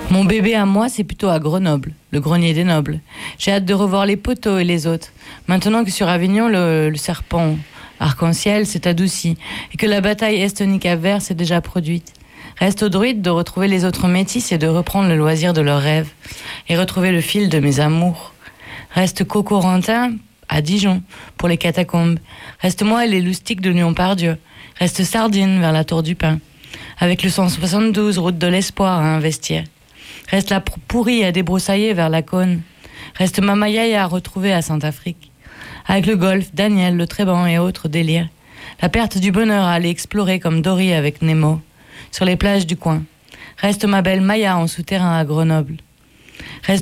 Mon bébé à moi, c'est plutôt à Grenoble, le grenier des nobles. J'ai hâte de revoir les poteaux et les autres. Maintenant que sur Avignon, le serpent arc-en-ciel s'est adouci et que la bataille Estonica-Vert s'est déjà produite. Reste aux druides de retrouver les autres métis et de reprendre le loisir de leurs rêves et retrouver le fil de mes amours. Reste Cocorantin à Dijon pour les catacombes. Reste moi et les loustiques de Lyon-Pardieu. Reste Sardine vers la Tour du Pin. Avec le 172 route de l'Espoir à investir. Reste la pourrie à débroussailler vers la Cône. Reste Mamayaya à retrouver à Saint-Afrique. Avec le golf, Daniel, le Tréban et autres délires. La perte du bonheur à aller explorer comme Dory avec Nemo. Sur les plages du coin. Reste ma belle Maya en souterrain à Grenoble. Reste